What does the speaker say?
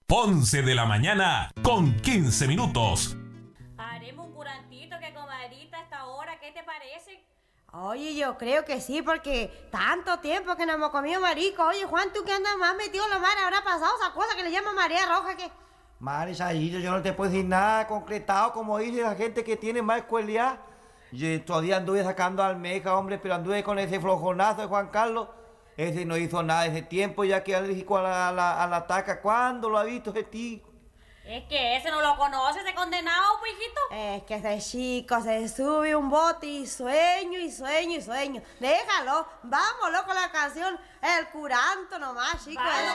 11 de la mañana con 15 minutos. Haremos un curantito que comadrita a esta hora, ¿qué te parece? Oye, yo creo que sí, porque tanto tiempo que no hemos comido marisco. Oye, Juan, tú que andas más metido en la mar, habrá pasado esa cosa que le llaman marea roja, que... Madre Sayillo, yo no te puedo decir nada concretado, como dice la gente que tiene más escuela. Yo todavía anduve sacando almeja, hombre, pero anduve con ese flojonazo de Juan Carlos. Ese no hizo nada ese tiempo, ya que alérgico a la taca. ¿Cuándo lo ha visto ese tío? Es que ese no lo conoce, ese condenado, pues, hijito. Es que ese chico se sube un bote y sueño y sueño y sueño. Déjalo, vámonos con la canción El Curanto nomás, chico. Vamos.